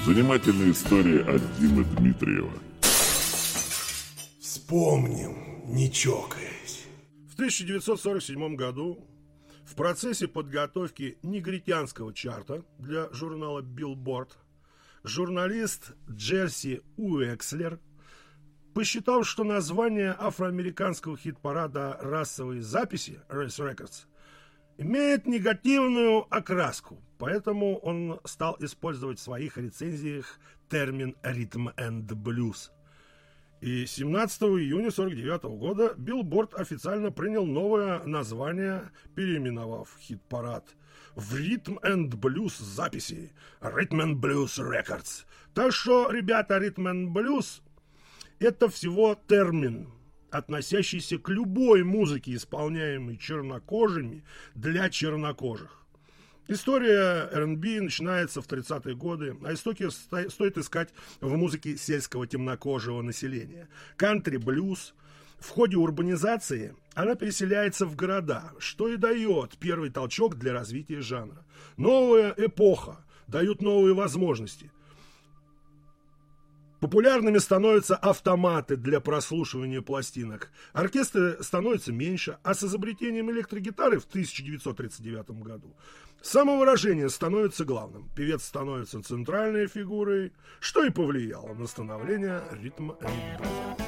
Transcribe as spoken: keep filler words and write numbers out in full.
Занимательная история от Димы Дмитриева. Вспомним, не чокаясь. В тысяча девятьсот сорок седьмом году в процессе подготовки негритянского чарта для журнала Billboard журналист Джерси Уэкслер посчитал, что название афроамериканского хит-парада расовой записи Race Records имеет негативную окраску, поэтому он стал использовать в своих рецензиях термин «ритм энд блюз». И семнадцатого июня сорок девятого года Billboard официально принял новое название, переименовав хит-парад в Rhythm and Blues записи Rhythm and Blues Records. Так что, ребята, Rhythm and Blues — это всего термин, относящийся к любой музыке, исполняемой чернокожими для чернокожих. История эр энд би начинается в тридцатые годы, а истоки стоит искать в музыке сельского темнокожего населения. Кантри-блюз. В ходе урбанизации она переселяется в города, что и дает первый толчок для развития жанра. Новая эпоха дает новые возможности. Популярными становятся автоматы для прослушивания пластинок. Оркестры становятся меньше, а с изобретением электрогитары в тысяча девятьсот тридцать девятом году самовыражение становится главным. Певец становится центральной фигурой, что и повлияло на становление ритма энд блюза.